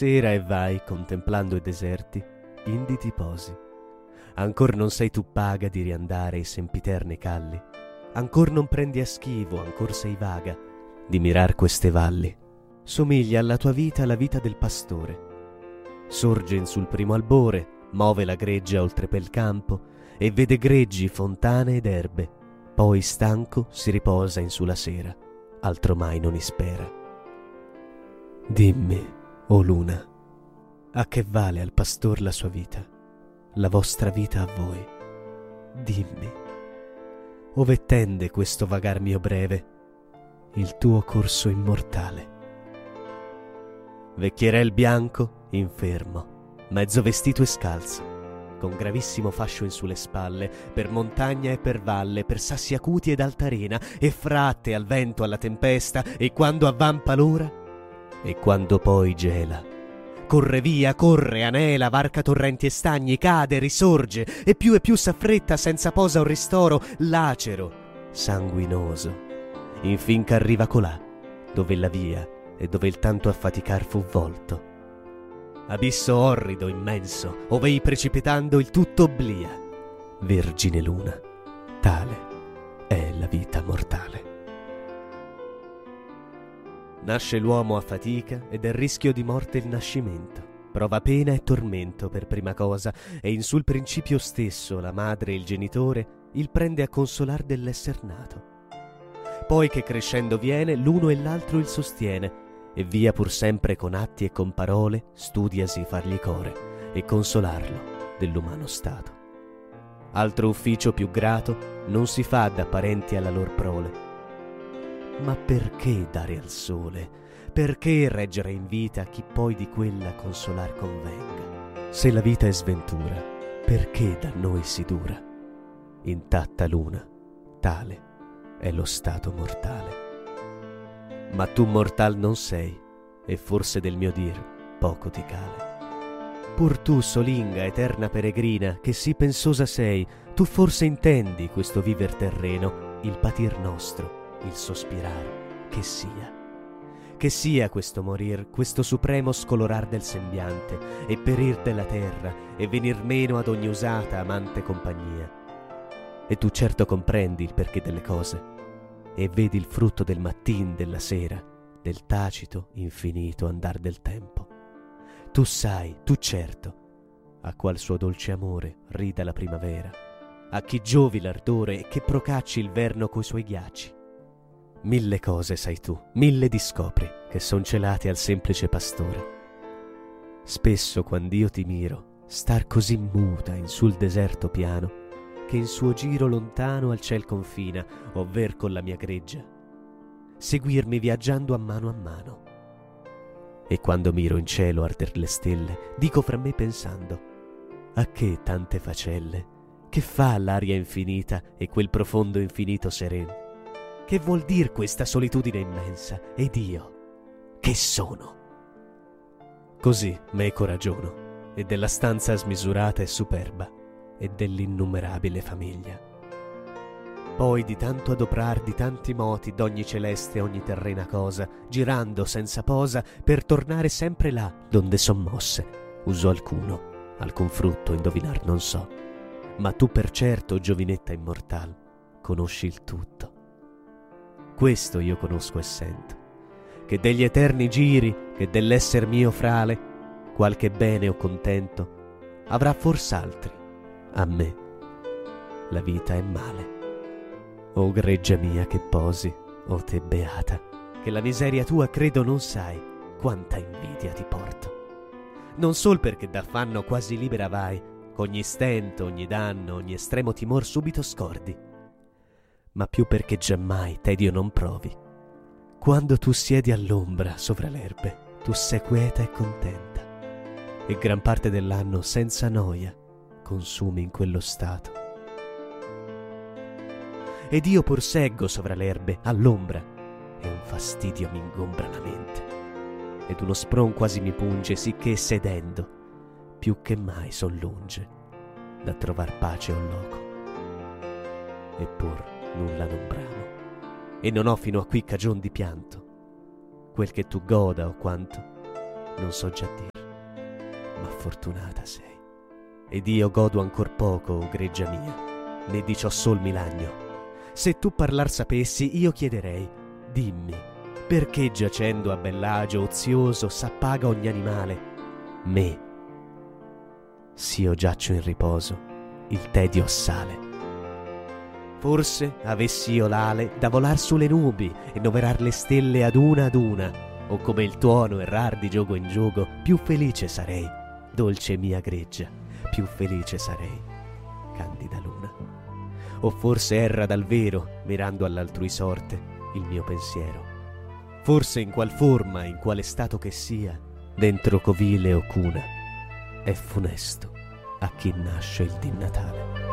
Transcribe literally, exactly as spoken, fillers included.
sera e vai, contemplando i deserti, indi ti posi. Ancor non sei tu paga di riandare i sempiterni calli, ancor non prendi a schivo, ancor sei vaga di mirar queste valli. Somiglia alla tua vita la vita del pastore. Sorge in sul primo albore, move la greggia oltre pel campo e vede greggi, fontane ed erbe. Poi stanco si riposa in su la sera, altro mai non ispera. Dimmi, o luna, a che vale al pastor la sua vita, la vostra vita a voi? Dimmi, ove tende questo vagar mio breve, il tuo corso immortale? Vecchierel bianco, infermo, mezzo vestito e scalzo, con gravissimo fascio in sulle spalle, per montagna e per valle, per sassi acuti ed altarena, e fratte al vento, alla tempesta, e quando avvampa l'ora, e quando poi gela, corre via, corre, anela, varca torrenti e stagni, cade, risorge, e più e più s'affretta senza posa o ristoro, lacero, sanguinoso, infin ch'arriva colà, dove la via e dove il tanto affaticar fu volto. Abisso orrido, immenso, ov'ei precipitando il tutto obblia. Vergine luna, tale è la vita mortale. Nasce l'uomo a fatica ed è rischio di morte il nascimento. Prova pena e tormento per prima cosa, e in sul principio stesso la madre e il genitore il prende a consolar dell'esser nato. Poi che crescendo viene, l'uno e l'altro il sostiene, e via pur sempre con atti e con parole studiasi fargli core e consolarlo dell'umano stato. Altro ufficio più grato non si fa da parenti alla lor prole. Ma perché dare al sole? Perché reggere in vita chi poi di quella consolar convenga? Se la vita è sventura, perché da noi si dura? Intatta luna, tale è lo stato mortale. Ma tu mortal non sei, e forse del mio dir poco ti cale. Pur tu, solinga, eterna peregrina, che sì pensosa sei, tu forse intendi questo viver terreno, il patir nostro, il sospirar, che sia. Che sia questo morir, questo supremo scolorar del sembiante, e perir della terra, e venir meno ad ogni usata, amante compagnia. E tu certo comprendi il perché delle cose, e vedi il frutto del mattin, della sera, del tacito, infinito andar del tempo. Tu sai, tu certo, a qual suo dolce amore rida la primavera, a chi giovi l'ardore e che procacci il verno coi suoi ghiacci. Mille cose sai tu, mille discopri, che son celate al semplice pastore. Spesso quand'io ti miro, star così muta in sul deserto piano, che in suo giro lontano al ciel confina, ovver con la mia greggia, seguirmi viaggiando a mano a mano. E quando miro in cielo arder le stelle, dico fra me pensando, a che tante facelle? Che fa l'aria infinita e quel profondo infinito seren? Che vuol dir questa solitudine immensa? Ed io, che sono? Così meco ragiono, e della stanza smisurata e superba, e dell'innumerabile famiglia. Poi di tanto adoprar di tanti moti d'ogni celeste e ogni terrena cosa, girando senza posa per tornare sempre là donde son mosse, uso alcuno, alcun frutto indovinar non so. Ma tu per certo, giovinetta immortal, conosci il tutto. Questo io conosco e sento, che degli eterni giri, che dell'esser mio frale, qualche bene o contento, avrà fors'altri. A me la vita è male. O greggia mia che posi, o te beata, che la miseria tua credo non sai quanta invidia ti porto. Non sol perché d'affanno quasi libera vai, ch'ogni stento, ogni danno, ogni estremo timor subito scordi, ma più perché giammai tedio non provi. Quando tu siedi all'ombra sovra l'erbe, tu sei quieta e contenta, e gran parte dell'anno senza noia consumi in quello stato. Ed io pur seggo sovra l'erbe, all'ombra, e un fastidio mi ingombra la mente, ed uno spron quasi mi punge, sicché sedendo, più che mai son lunge da trovar pace o loco. Eppur nulla non bramo, e non ho fino a qui cagion di pianto, quel che tu goda o quanto, non so già dir. fortunata sei. Ed io godo ancor poco, o greggia mia, né di ciò sol mi lagno. Se tu parlar sapessi, io chiederei, dimmi, perché giacendo a bell'agio ozioso s'appaga ogni animale? Me, s'io giaccio in riposo, il tedio assale. Forse avessi io l'ale da volar sulle nubi e noverar le stelle ad una ad una, o come il tuono errar di giogo in giogo, più felice sarei, dolce mia greggia, più felice sarei, candida luna. O forse erra dal vero, mirando all'altrui sorte, il mio pensiero. Forse in qual forma, in quale stato che sia, dentro covile o cuna, è funesto a chi nasce il dì Natale.